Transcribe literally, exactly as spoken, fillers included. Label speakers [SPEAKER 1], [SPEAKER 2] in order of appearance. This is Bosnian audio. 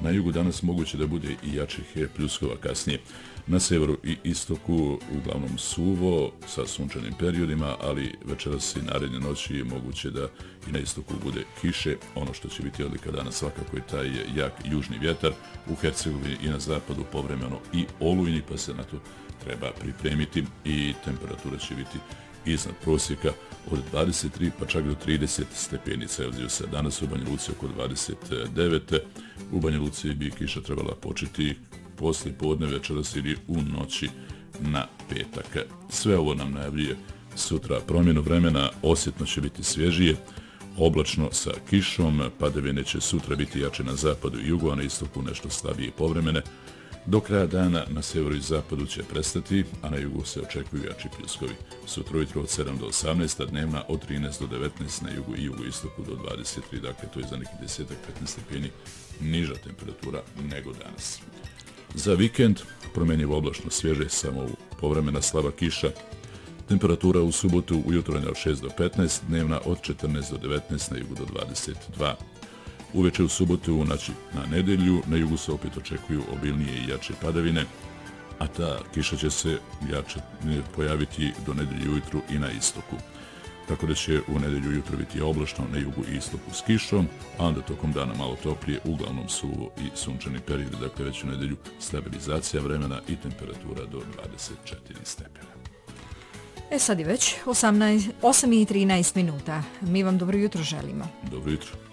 [SPEAKER 1] Na jugu danas moguće da bude i jačih pljuskova kasnije. Na severu i istoku uglavnom suvo sa sunčanim periodima, ali večeras i naredne noći je moguće da i na istoku bude kiše. Ono što će biti odlika danas svakako je taj jak južni vjetar, u Hercegovini i na zapadu povremeno i olujni, pa se na to treba pripremiti i temperatura će biti iznad prosjeka od dvadeset tri pa čak do trideset stepeni Celzijusa. Danas u Banja Luci oko dvadeset devet. U Banja Luci bi kiša trebala početi poslije podne, večeras ili u noći na petak. Sve ovo nam najavljuje sutra promjenu vremena, osjetno će biti svježije, oblačno sa kišom, padavine će sutra biti jače na zapadu i jugu, a na istoku nešto slabije povremene. Do kraja dana na severu i zapadu će prestati, a na jugu se očekuju jači pljuskovi. Sutra ujutro od sedam do osamnaest, a dnevna od trinaest do devetnaest, na jugu i jugoistoku do dvadeset tri, dakle to je za neki deset do petnaest stepeni niža temperatura nego danas. Za vikend promjenjivo oblačno svježe, samo povremena slaba kiša. Temperatura u subotu ujutro od šest do petnaest, dnevna od četrnaest do devetnaest, na jugu do dvadeset dva. Uveče u subotu u noći na nedelju, na jugu se opet očekuju obilnije i jače padavine, a ta kiša će se jače pojaviti do nedelje ujutru i na istoku. Tako da će u nedelju ujutro biti oblačno na jugu i istoku s kišom, a onda tokom dana malo toplije, uglavnom suvo i sunčani period, dakle već u nedelju stabilizacija vremena i temperatura do dvadeset četiri stepena.
[SPEAKER 2] E sad je već osam i trinaest minuta. Mi vam dobro jutro želimo.
[SPEAKER 1] Dobro jutro.